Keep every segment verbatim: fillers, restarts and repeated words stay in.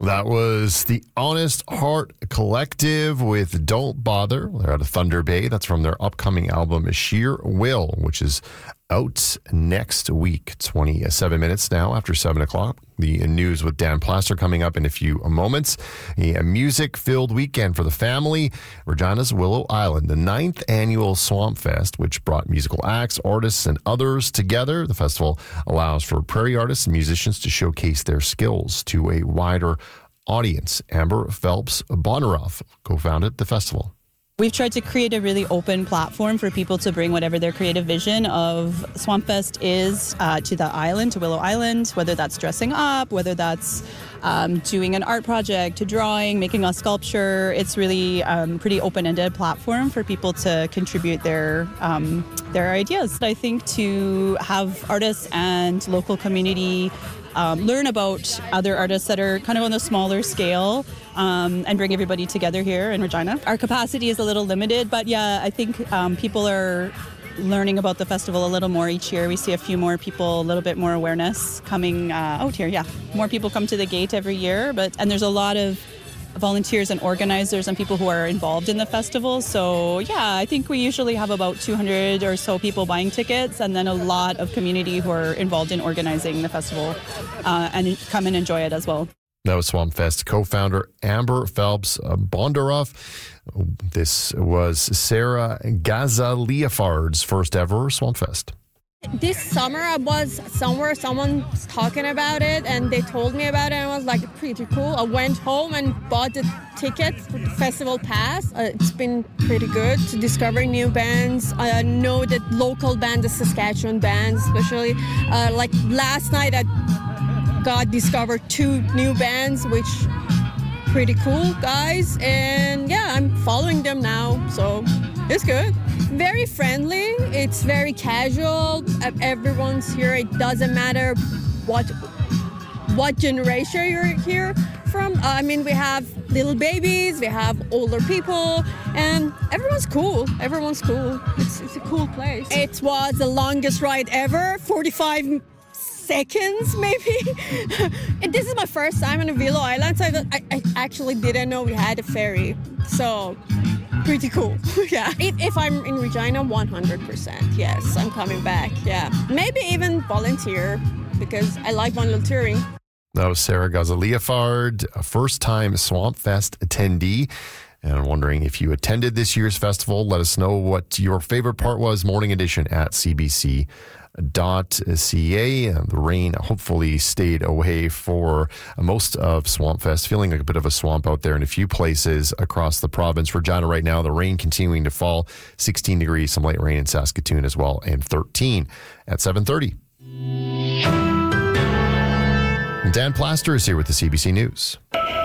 That was the Honest Heart Collective with Don't Bother. They're out of Thunder Bay. That's from their upcoming album, Sheer Will, which is out next week. twenty-seven minutes now after seven o'clock. The news with Dan Plaster coming up in a few moments. A music-filled weekend for the family. Regina's Willow Island, the ninth annual Swamp Fest, which brought musical acts, artists, and others together. The festival allows for prairie artists and musicians to showcase their skills to a wider audience. Amber Phelps Bondaroff co-founded the festival. We've tried to create a really open platform for people to bring whatever their creative vision of Swampfest is uh, to the island, to Willow Island, whether that's dressing up, whether that's um, doing an art project, to drawing, making a sculpture. It's really a um, pretty open-ended platform for people to contribute their um, their ideas. I think to have artists and local community Um, learn about other artists that are kind of on a smaller scale um, and bring everybody together here in Regina. Our capacity is a little limited, but yeah, I think um, people are learning about the festival a little more each year. We see a few more people, a little bit more awareness coming uh, out here. Yeah, more people come to the gate every year, but and there's a lot of volunteers and organizers and people who are involved in the festival. So yeah, I think we usually have about two hundred or so people buying tickets, and then a lot of community who are involved in organizing the festival uh, and come and enjoy it as well. That was Swampfest co-founder Amber Phelps Bondaroff. This was Sarah Gazaliafard's first ever Swampfest. This summer I was somewhere, someone was talking about it and they told me about it and I was like, pretty cool. I went home and bought the tickets for the festival pass. Uh, it's been pretty good to discover new bands. I know that local bands, the Saskatchewan bands especially. Uh, like last night I got discovered two new bands, which pretty cool guys. And yeah, I'm following them now, so it's good. Very friendly, it's very casual, everyone's here, it doesn't matter what what generation you're here from. Uh, I mean, we have little babies, we have older people, and everyone's cool, everyone's cool. It's, it's a cool place. It was the longest ride ever, forty-five seconds maybe. And this is my first time on a Willow Island, so I, I actually didn't know we had a ferry, so pretty cool. Yeah. If, if I'm in Regina, one hundred percent. Yes, I'm coming back. Yeah. Maybe even volunteer because I like volunteering. That was Sarah Gazaliafard, a first-time Swampfest attendee. And I'm wondering if you attended this year's festival. Let us know what your favorite part was. Morning Edition at c b c dot c a. The rain hopefully stayed away for most of Swampfest. Feeling like a bit of a swamp out there in a few places across the province. Regina right now, the rain continuing to fall. sixteen degrees, some light rain in Saskatoon as well, and thirteen at seven thirty. Dan Plaster is here with the C B C News.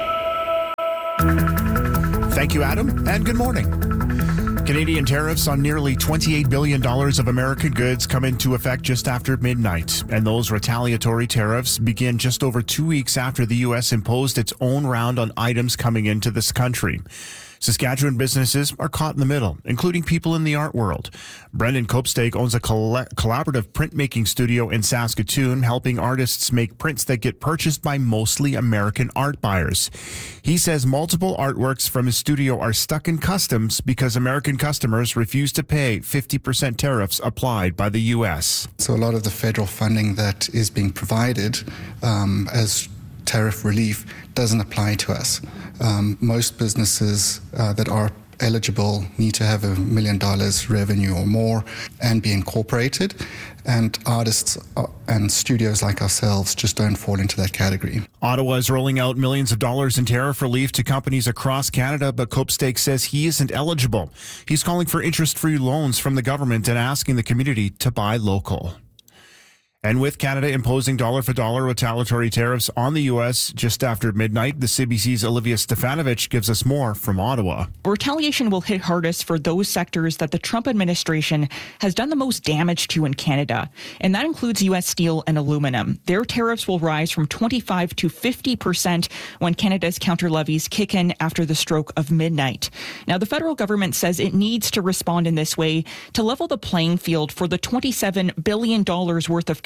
Thank you, Adam, and good morning. Canadian tariffs on nearly twenty-eight billion dollars of American goods come into effect just after midnight, and those retaliatory tariffs begin just over two weeks after the U S imposed its own round on items coming into this country. Saskatchewan businesses are caught in the middle, including people in the art world. Brendan Kopsteg owns a coll- collaborative printmaking studio in Saskatoon, helping artists make prints that get purchased by mostly American art buyers. He says multiple artworks from his studio are stuck in customs because American customers refuse to pay fifty percent tariffs applied by the U S. So a lot of the federal funding that is being provided um, as tariff relief doesn't apply to us. Um, most businesses uh, that are eligible need to have a million dollars revenue or more and be incorporated, and artists and studios like ourselves just don't fall into that category. Ottawa is rolling out millions of dollars in tariff relief to companies across Canada, but Kopsteg says he isn't eligible. He's calling for interest-free loans from the government and asking the community to buy local. And with Canada imposing dollar-for-dollar retaliatory tariffs on the U S just after midnight, the C B C's Olivia Stefanovich gives us more from Ottawa. Retaliation will hit hardest for those sectors that the Trump administration has done the most damage to in Canada, and that includes U S steel and aluminum. Their tariffs will rise from twenty-five to fifty percent when Canada's counter levies kick in after the stroke of midnight. Now, the federal government says it needs to respond in this way to level the playing field for the twenty-seven billion dollars worth of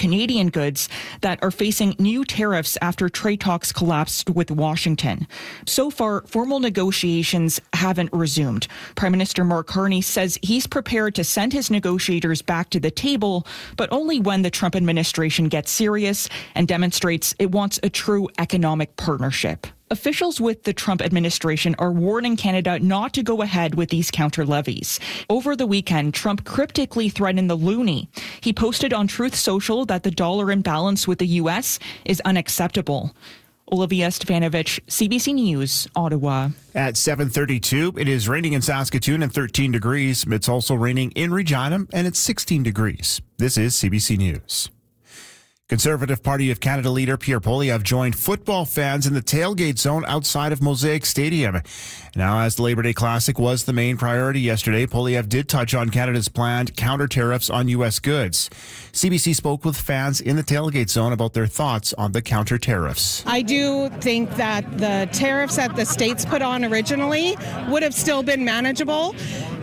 Canadian goods that are facing new tariffs after trade talks collapsed with Washington. So far, formal negotiations haven't resumed. Prime Minister Mark Carney says he's prepared to send his negotiators back to the table, but only when the Trump administration gets serious and demonstrates it wants a true economic partnership. Officials with the Trump administration are warning Canada not to go ahead with these counter levies. Over the weekend, Trump cryptically threatened the loonie. He posted on Truth Social that the dollar imbalance with the U S is unacceptable. Olivia Stefanovich, C B C News, Ottawa. At seven thirty-two, it is raining in Saskatoon and thirteen degrees. It's also raining in Regina and it's sixteen degrees. This is C B C News. Conservative Party of Canada leader Pierre Poilievre joined football fans in the tailgate zone outside of Mosaic Stadium. Now, as the Labor Day Classic was the main priority yesterday, Poilievre did touch on Canada's planned counter tariffs on U S goods. C B C spoke with fans in the tailgate zone about their thoughts on the counter tariffs. I do think that the tariffs that the states put on originally would have still been manageable.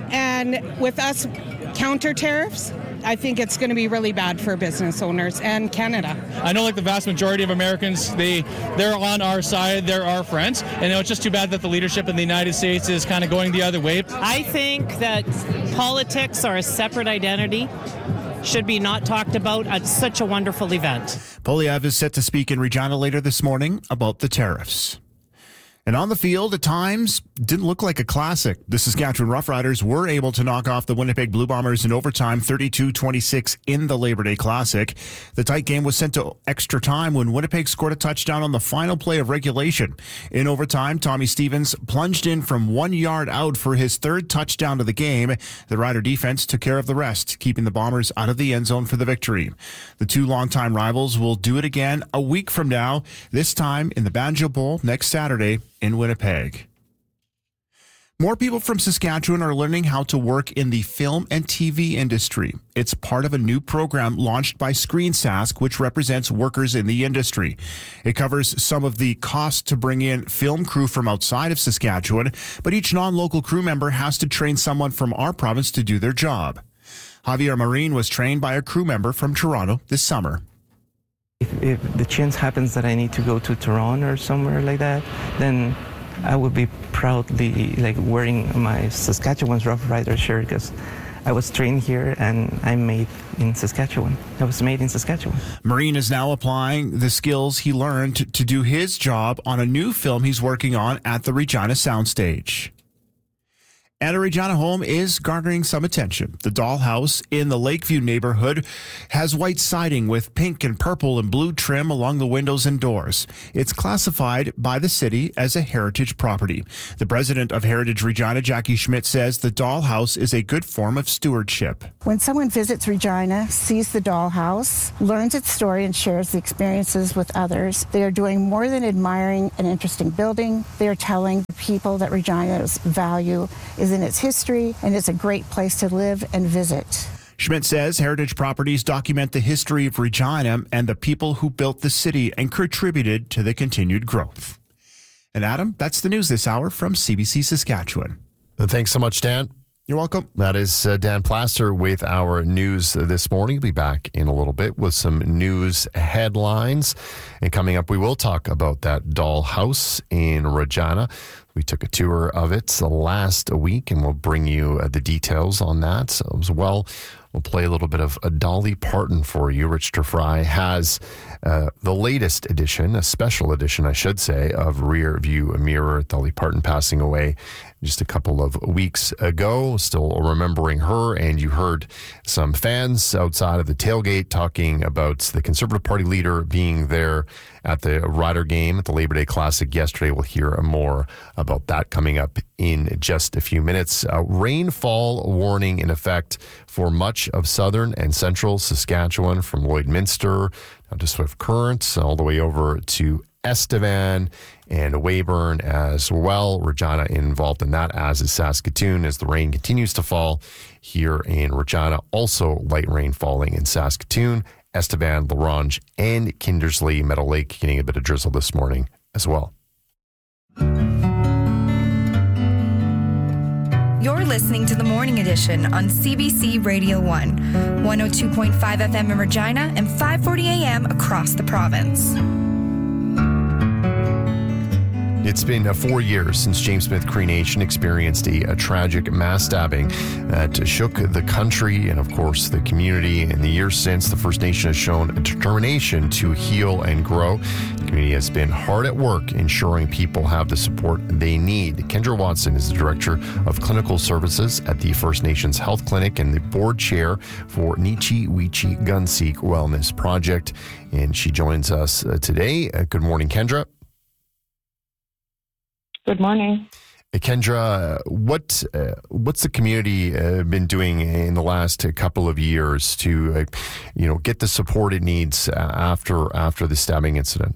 And with us counter tariffs, I think it's going to be really bad for business owners and Canada. I know like the vast majority of Americans, they, they're on our side, they're our friends, and you know, it's just too bad that the leadership in the United States is kind of going the other way. I think that politics are a separate identity, should be not talked about at such a wonderful event. Poilievre is set to speak in Regina later this morning about the tariffs. And on the field, at times, didn't look like a classic. The Saskatchewan Roughriders were able to knock off the Winnipeg Blue Bombers in overtime, thirty-two twenty-six in the Labor Day Classic. The tight game was sent to extra time when Winnipeg scored a touchdown on the final play of regulation. In overtime, Tommy Stevens plunged in from one yard out for his third touchdown of the game. The Rider defense took care of the rest, keeping the Bombers out of the end zone for the victory. The two longtime rivals will do it again a week from now, this time in the Banjo Bowl next Saturday in Winnipeg. More people from Saskatchewan are learning how to work in the film and T V industry. It's part of a new program launched by Screen Sask, which represents workers in the industry. It covers some of the costs to bring in film crew from outside of Saskatchewan, but each non-local crew member has to train someone from our province to do their job. Javier Marin was trained by a crew member from Toronto this summer. If, if the chance happens that I need to go to Toronto or somewhere like that, then I would be proudly like wearing my Saskatchewan's Rough Rider shirt because I was trained here and I'm made in Saskatchewan. I was made in Saskatchewan. Marine is now applying the skills he learned to, to do his job on a new film he's working on at the Regina Soundstage. And a Regina home is garnering some attention. The Dollhouse in the Lakeview neighborhood has white siding with pink and purple and blue trim along the windows and doors. It's classified by the city as a heritage property. The president of Heritage Regina, Jackie Schmidt, says the Dollhouse is a good form of stewardship. When someone visits Regina, sees the Dollhouse, learns its story and shares the experiences with others, they are doing more than admiring an interesting building. They are telling people that Regina's value is in its history, and it's a great place to live and visit. Schmidt says heritage properties document the history of Regina and the people who built the city and contributed to the continued growth. And Adam, that's the news this hour from C B C Saskatchewan. Thanks so much, Dan. You're welcome. That is uh, Dan Plaster with our news this morning. We'll be back in a little bit with some news headlines. And coming up, we will talk about that Dollhouse in Regina. We took a tour of it last week, and we'll bring you uh, the details on that so as well. We'll play a little bit of a Dolly Parton for you. Rich Fry has uh, the latest edition, a special edition, I should say, of Rear View Mirror. Dolly Parton passing away just a couple of weeks ago. Still remembering her, and you heard some fans outside of the tailgate talking about the Conservative Party leader being there at the Rider game at the Labor Day Classic yesterday. We'll hear more about that coming up in just a few minutes. Uh, rainfall warning in effect for much of southern and central Saskatchewan, from Lloydminster down to Swift Current, all the way over to Estevan and Weyburn as well. Regina involved in that, as is Saskatoon, as the rain continues to fall here in Regina. Also light rain falling in Saskatoon, Estevan, La Ronge, and Kindersley. Meadow Lake getting a bit of drizzle this morning as well. You're listening to the Morning Edition on C B C Radio one, one oh two point five F M in Regina and five forty A M across the province. It's been uh, four years since James Smith Cree Nation experienced a, a tragic mass stabbing that shook the country and, of course, the community. In the years since, the First Nation has shown a determination to heal and grow. The community has been hard at work ensuring people have the support they need. Kendra Watson is the Director of Clinical Services at the First Nations Health Clinic and the Board Chair for Nichi Wichi Gunseek Wellness Project. And she joins us uh, today. Uh, good morning, Kendra. Good morning. Kendra, what uh, what's the community uh, been doing in the last couple of years to, uh, you know, get the support it needs after after the stabbing incident?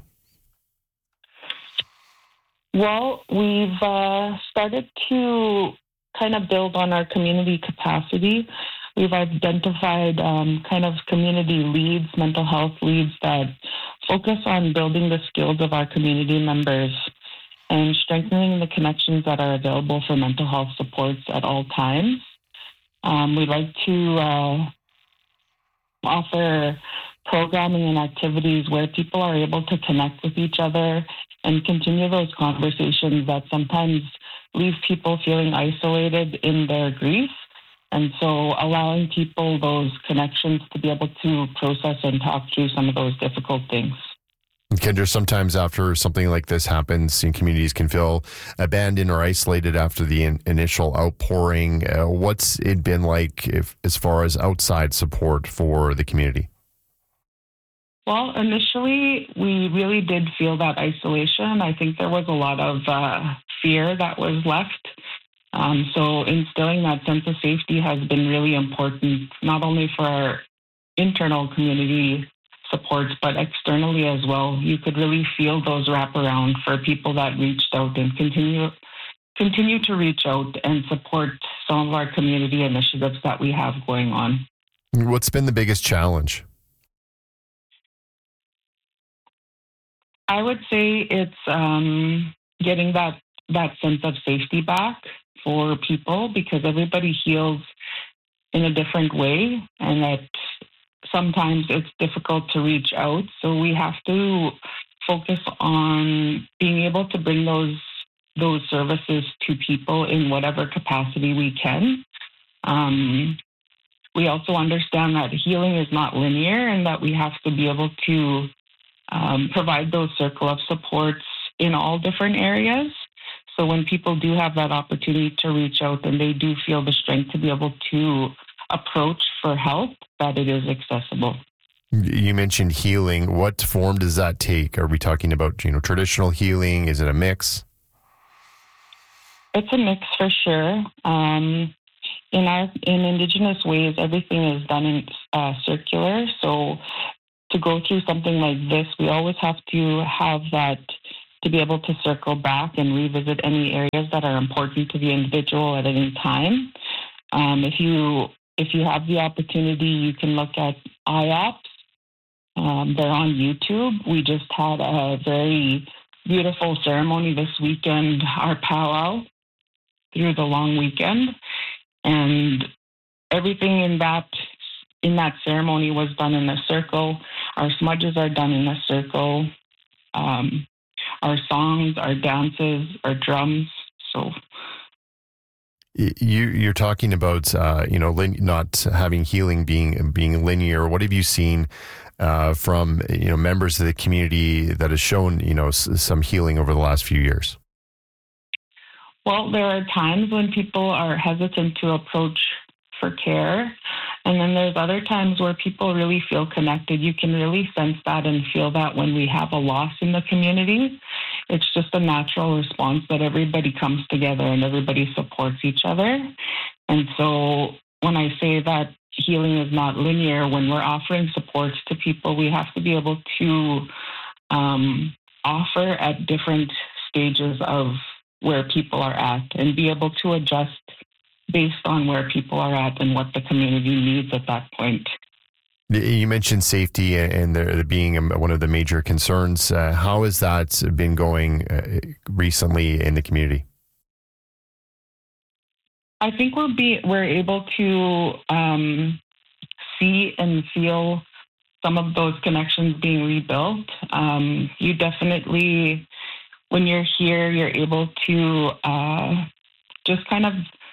Well, we've uh, started to kind of build on our community capacity. We've identified um, kind of community leads, mental health leads that focus on building the skills of our community members and strengthening the connections that are available for mental health supports at all times. Um, we like to uh, offer programming and activities where people are able to connect with each other and continue those conversations that sometimes leave people feeling isolated in their grief. And so allowing people those connections to be able to process and talk through some of those difficult things. Kendra, sometimes after something like this happens, communities can feel abandoned or isolated after the in- initial outpouring. Uh, what's it been like if, as far as outside support for the community? Well, initially, we really did feel that isolation. I think there was a lot of uh, fear that was left. Um, so instilling that sense of safety has been really important, not only for our internal community supports, but externally as well. You could really feel those wraparound for people that reached out and continue continue to reach out and support some of our community initiatives that we have going on. What's been the biggest challenge? I would say it's um, getting that, that sense of safety back for people, because everybody heals in a different way, and that sometimes it's difficult to reach out. So we have to focus on being able to bring those those services to people in whatever capacity we can. Um, we also understand that healing is not linear and that we have to be able to um, provide those circle of supports in all different areas. So when people do have that opportunity to reach out and they do feel the strength to be able to approach for help, that it is accessible. You mentioned healing. What form does that take? Are we talking about, you know, traditional healing? Is it a mix? It's a mix for sure. Um, in our in Indigenous ways, everything is done in uh, circular. So to go through something like this, we always have to have that to be able to circle back and revisit any areas that are important to the individual at any time. Um, if you If you have the opportunity, you can look at I O P S. Um, they're on YouTube. We just had a very beautiful ceremony this weekend, our powwow, through the long weekend. And everything in that in that ceremony was done in a circle. Our smudges are done in a circle. Um, our songs, our dances, our drums. So You, you're talking about, uh, you know, lin- not having healing being being linear. What have you seen uh, from, you know, members of the community that has shown, you know, s- some healing over the last few years? Well, there are times when people are hesitant to approach for care. And then there's other times where people really feel connected. You can really sense that and feel that when we have a loss in the community. It's just a natural response that everybody comes together and everybody supports each other. And so when I say that healing is not linear, when we're offering supports to people, we have to be able to um, offer at different stages of where people are at and be able to adjust based on where people are at and what the community needs at that point. You mentioned safety and there being one of the major concerns. Uh, how has that been going uh, recently in the community? I think we're be we're able to um, see and feel some of those connections being rebuilt. Um, you definitely, when you're here, you're able to uh, just kind of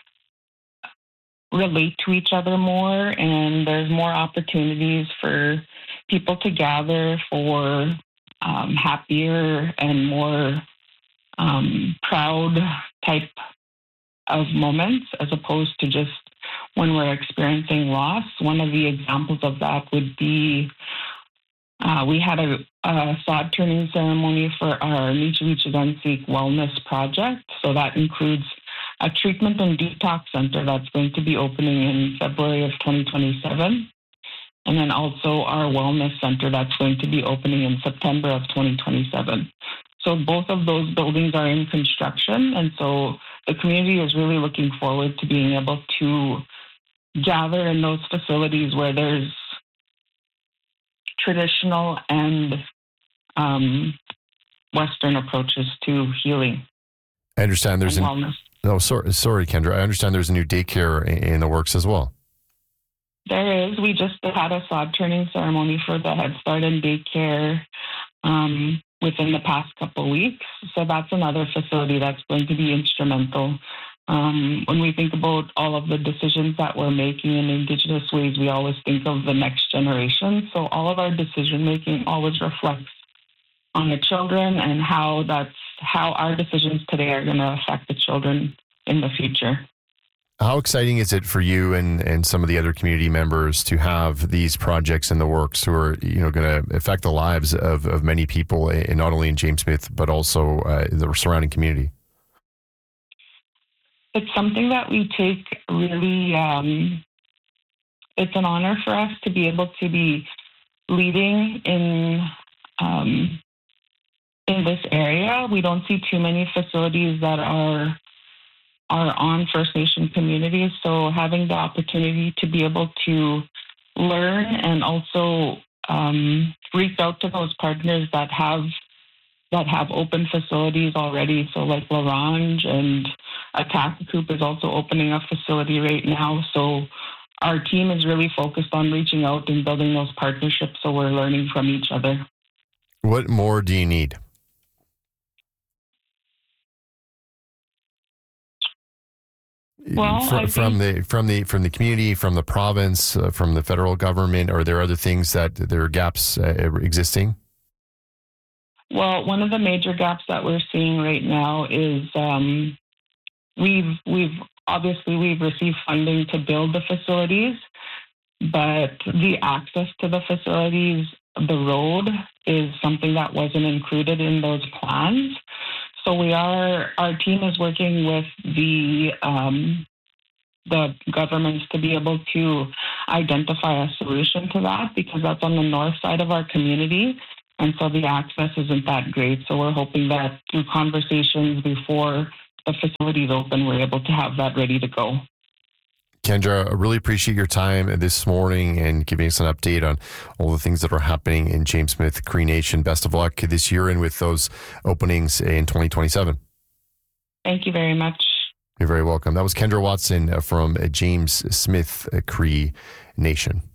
relate to each other more, and there's more opportunities for people to gather for um, happier and more um, proud type of moments, as opposed to just when we're experiencing loss. One of the examples of that would be uh, we had a, a sod turning ceremony for our Michi-Michi-Gunsiik Wellness Project. So that includes a treatment and detox center that's going to be opening in February of twenty twenty-seven. And then also our wellness center that's going to be opening in September of twenty twenty-seven. So both of those buildings are in construction. And so the community is really looking forward to being able to gather in those facilities where there's traditional and um, Western approaches to healing. I understand there's and an, wellness. No, sorry, sorry, Kendra. I understand there's a new daycare in, in the works as well. There is. We just had a sod turning ceremony for the Head Start and daycare um, within the past couple of weeks. So that's another facility that's going to be instrumental. Um, when we think about all of the decisions that we're making in Indigenous ways, we always think of the next generation. So all of our decision making always reflects on the children and how that's how our decisions today are going to affect the children in the future. How exciting is it for you and, and some of the other community members to have these projects in the works who are, you know, going to affect the lives of, of many people, in, not only in James Smith, but also uh, the surrounding community? It's something that we take really, um, it's an honor for us to be able to be leading in um, in this area. We don't see too many facilities that are are on First Nation communities. So having the opportunity to be able to learn and also um, reach out to those partners that have that have open facilities already. So like Larange and Attackcoop is also opening a facility right now. So our team is really focused on reaching out and building those partnerships so we're learning from each other. What more do you need? Well, from, from the from the from the community, from the province, uh, from the federal government, are there other things that there are gaps uh, existing? Well, one of the major gaps that we're seeing right now is um, we've we've obviously we've received funding to build the facilities, but the access to the facilities, the road, is something that wasn't included in those plans. So we are, our team is working with the um, the governments to be able to identify a solution to that, because that's on the north side of our community, and so the access isn't that great. So we're hoping that through conversations before the facilities open, we're able to have that ready to go. Kendra, I really appreciate your time this morning and giving us an update on all the things that are happening in James Smith Cree Nation. Best of luck this year and with those openings in twenty twenty-seven. Thank you very much. You're very welcome. That was Kendra Watson from James Smith Cree Nation.